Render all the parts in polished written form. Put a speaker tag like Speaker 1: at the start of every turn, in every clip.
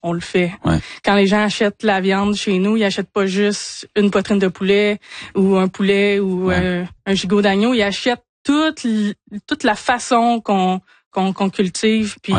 Speaker 1: on le fait.
Speaker 2: Ouais.
Speaker 1: Quand les gens achètent la viande chez nous, ils achètent pas juste une poitrine de poulet ou un poulet ou un gigot d'agneau, ils achètent toute la façon qu'on cultive puis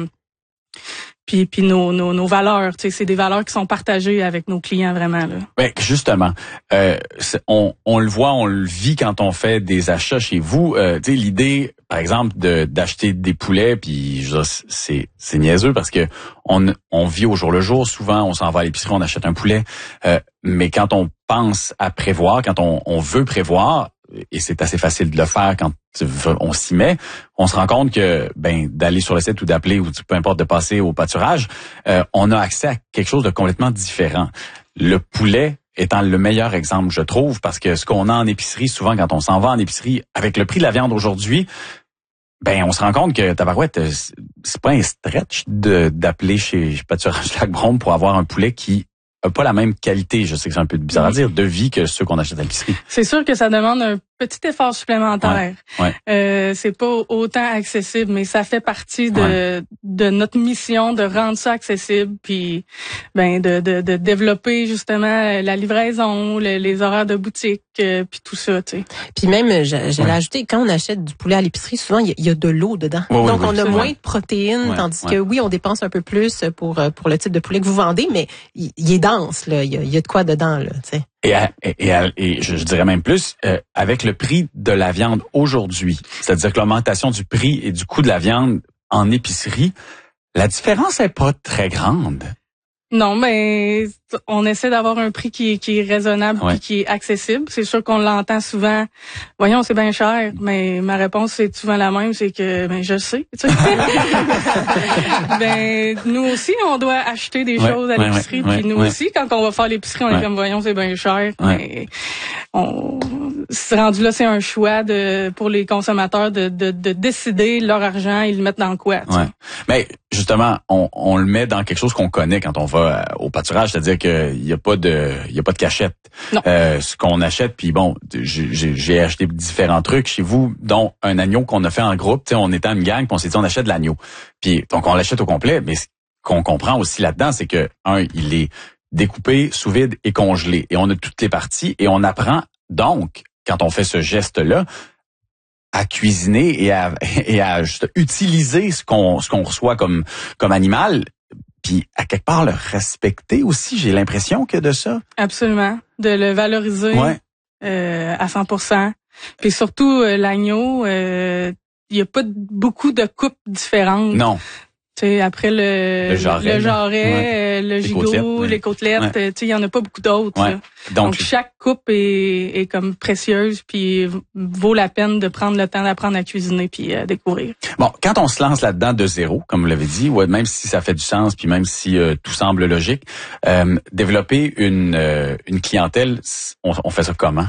Speaker 1: puis nos valeurs, tu sais, c'est des valeurs qui sont partagées avec nos clients vraiment là.
Speaker 2: Ben justement, on le voit, on le vit quand on fait des achats chez vous. Tu sais, l'idée, par exemple, d'acheter des poulets, puis je veux dire, c'est niaiseux parce que on vit au jour le jour. Souvent, on s'en va à l'épicerie, on achète un poulet, mais quand on pense à prévoir, quand on veut prévoir, et c'est assez facile de le faire quand on s'y met, on se rend compte que d'aller sur le site ou d'appeler ou peu importe de passer au pâturage, on a accès à quelque chose de complètement différent. Le poulet étant le meilleur exemple, je trouve, parce que ce qu'on a en épicerie, souvent quand on s'en va en épicerie, avec le prix de la viande aujourd'hui, on se rend compte que tabarouette, c'est pas un stretch d'appeler chez Pâturage Lac-Brome pour avoir un poulet qui a pas la même qualité, je sais que c'est un peu bizarre à dire, de vie que ceux qu'on achète à l'épicerie.
Speaker 1: C'est sûr que ça demande un petit effort supplémentaire.
Speaker 2: Ouais.
Speaker 1: C'est pas autant accessible, mais ça fait partie de notre mission de rendre ça accessible, puis de développer justement la livraison, les horaires de boutique, puis tout ça, tu sais.
Speaker 3: Puis même, j'allais ajouter, quand on achète du poulet à l'épicerie, souvent il y a de l'eau dedans. Donc on a moins de protéines, tandis que oui, on dépense un peu plus pour le type de poulet que vous vendez, mais il est dense là, il y a de quoi dedans là, tu sais.
Speaker 2: Et je dirais même plus, avec le prix de la viande aujourd'hui, c'est-à-dire que l'augmentation du prix et du coût de la viande en épicerie, la différence est pas très grande.
Speaker 1: Non, mais on essaie d'avoir un prix qui est raisonnable et qui est accessible. C'est sûr qu'on l'entend souvent. Voyons, c'est bien cher, mais ma réponse c'est souvent la même, c'est que je sais. Tu sais. Nous aussi, on doit acheter des choses à l'épicerie. Puis nous aussi, quand on va faire l'épicerie, on est comme voyons, c'est bien cher. Mais c'est rendu là, c'est un choix pour les consommateurs de décider leur argent, ils le mettent dans quoi. Tu sais.
Speaker 2: Mais justement, on le met dans quelque chose qu'on connaît quand on va au pâturage, c'est-à-dire qu'il y a pas de cachette.
Speaker 1: Non.
Speaker 2: Ce qu'on achète, puis j'ai acheté différents trucs chez vous, dont un agneau qu'on a fait en groupe. Tu sais, on était une gang, puis on s'est dit on achète de l'agneau. Puis donc on l'achète au complet, mais ce qu'on comprend aussi là-dedans, c'est que il est découpé, sous vide et congelé, et on a toutes les parties, et on apprend donc quand on fait ce geste-là à cuisiner et à juste utiliser ce qu'on reçoit comme animal. Puis à quelque part le respecter aussi, j'ai l'impression que de ça.
Speaker 1: Absolument, de le valoriser à 100%. Puis surtout l'agneau, il y a pas beaucoup de coupes différentes.
Speaker 2: Non.
Speaker 1: Tu sais, après le jarret, le gigot, les côtelettes, tu sais, il y en a pas beaucoup d'autres.
Speaker 2: Ouais.
Speaker 1: Donc chaque coupe est comme précieuse, puis vaut la peine de prendre le temps d'apprendre à cuisiner puis à découvrir.
Speaker 2: Bon, quand on se lance là-dedans de zéro, comme vous l'avez dit, même si ça fait du sens, puis même si tout semble logique, développer une clientèle, on fait ça comment?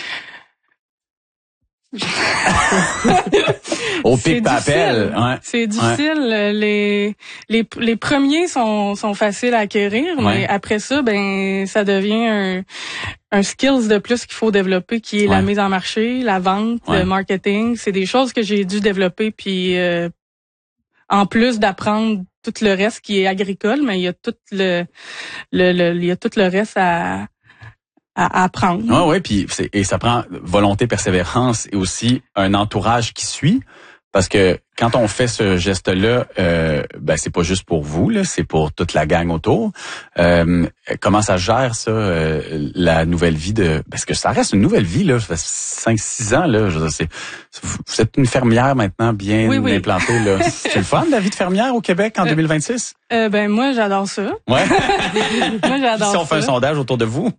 Speaker 2: Au pic d'appel,
Speaker 1: c'est difficile. Les premiers sont faciles à acquérir, mais après ça, ça devient un skills de plus qu'il faut développer, qui est la mise en marché, la vente, le marketing. C'est des choses que j'ai dû développer, puis en plus d'apprendre tout le reste qui est agricole, mais il y a tout il y a tout le reste à apprendre.
Speaker 2: Puis ça prend volonté, persévérance et aussi un entourage qui suit, parce que quand on fait ce geste-là, c'est pas juste pour vous, là, c'est pour toute la gang autour. Comment ça gère ça, la nouvelle vie parce que ça reste une nouvelle vie là, ça fait 5-6 ans là. Vous êtes une fermière maintenant bien implantée là. C'est le fun la vie de fermière au Québec en 2026.
Speaker 1: Moi j'adore ça.
Speaker 2: Ouais.
Speaker 1: Moi j'adore ça.
Speaker 2: Si on fait un sondage autour de vous.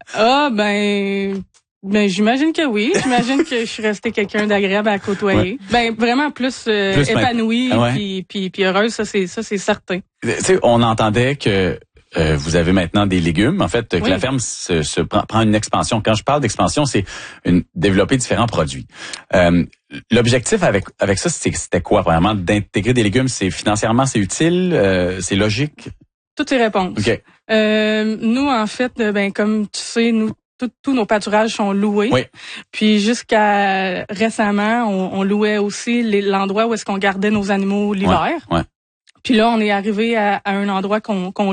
Speaker 1: J'imagine que oui. J'imagine que je suis restée quelqu'un d'agréable à côtoyer. Vraiment plus épanouie puis heureuse, ça c'est certain.
Speaker 2: Tu sais, on entendait que vous avez maintenant des légumes, en fait, que la ferme se prend une expansion. Quand je parle d'expansion, c'est développer différents produits. L'objectif avec ça, c'était quoi vraiment? D'intégrer des légumes, c'est financièrement, c'est utile, c'est logique?
Speaker 1: Toutes les réponses.
Speaker 2: Okay.
Speaker 1: Nous, en fait, comme tu sais, tous nos pâturages sont loués.
Speaker 2: Oui.
Speaker 1: Puis jusqu'à récemment, on louait aussi l'endroit où est-ce qu'on gardait nos animaux l'hiver.
Speaker 2: Ouais.
Speaker 1: Puis là, on est arrivé à un endroit qu'on